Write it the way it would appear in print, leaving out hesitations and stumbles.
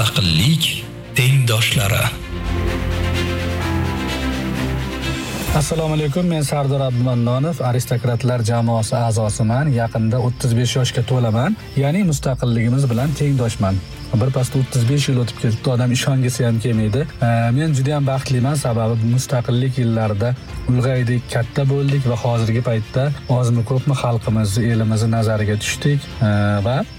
Mustaqillik tengdoshlari. Assalomu alaykum, men Sardor Abdumannonov, aristokratlar jamoasi a'zosiman. Yaqinda 35 yoshga to'laman, ya'ni mustaqilligimiz bilan tengdoshman. Birpasda 35 yil o'tib ketdi, odam ishongisi ham kelmaydi. Men juda ham baxtliman, sababi mustaqillik yillarida ulg'aydik, katta bo'ldik va hozirgi paytda ozmi ko'pmi xalqimizni, elimizni nazariga tushdik va